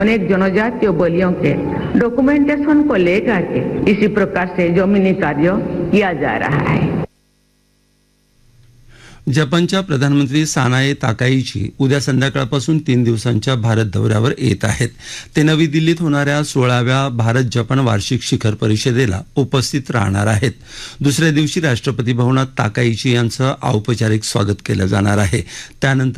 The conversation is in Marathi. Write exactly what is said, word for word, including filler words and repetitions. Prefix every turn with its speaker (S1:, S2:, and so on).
S1: अनेक जनजातीय बलियों के डॉक्यूमेंटेशन को लेकर के इसी प्रकार से जमीनी कार्य किया जा रहा है।
S2: जपानच्या प्रधानमंत्री सानाए ताकाईची उद्या संध्याकाळपासून तीन दिवसांच्या भारत दौऱ्यावर येत आहेत. ते नवी दिल्लीत होणाऱ्या सोळाव्या भारत जपान वार्षिक शिखर परिषदेला उपस्थित राहणार आहेत. दुसऱ्या दिवशी राष्ट्रपती भवनात ताकाईची यांचं औपचारिक स्वागत केलं जाणार आहे. त्यानंतर